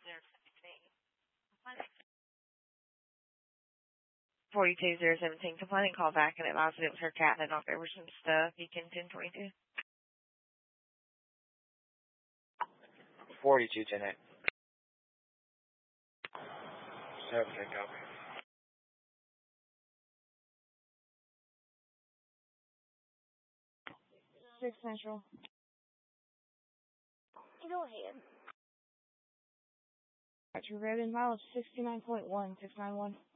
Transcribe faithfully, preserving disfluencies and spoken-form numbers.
forty-two zero seventeen. Complaining call back and advised that it was her cat that knocked over some stuff. You can ten twenty-two. forty-two ten eight. seventeen copy. six Central. Go ahead. Got your red and mileage sixty-nine point one six nine one.